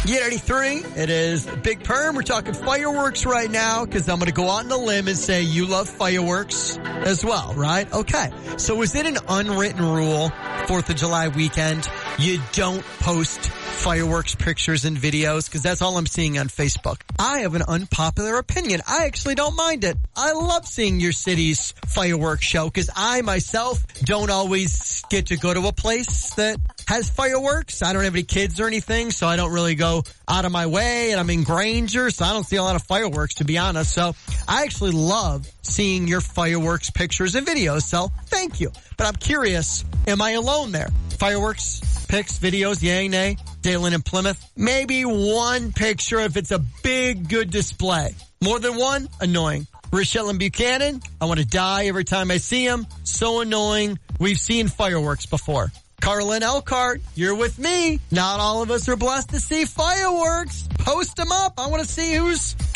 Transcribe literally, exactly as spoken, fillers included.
Yeah, eighty-three. It is Big Perm. We're talking fireworks right now because I'm going to go out on a limb and say you love fireworks as well, right? Okay. So is it an unwritten rule, fourth of July weekend, you don't post fireworks pictures and videos? Because that's all I'm seeing on Facebook. I have an unpopular opinion. I actually don't mind it. I love seeing your city's fireworks show because I myself don't always get to go to a place that has fireworks. I don't have any kids or anything, so I don't really go out of my way, and I'm in Granger, so I don't see a lot of fireworks, to be honest. So I actually love seeing your fireworks pictures and videos, so thank you. But I'm curious, am I alone there? Fireworks, pics, videos, yay, nay, Dalen and Plymouth. Maybe one picture if it's a big, good display. More than one, annoying. Rochelle and Buchanan, I want to die every time I see him. So annoying. We've seen fireworks before. Carlin Elkhart, you're with me. Not all of us are blessed to see fireworks. Post them up. I want to see who's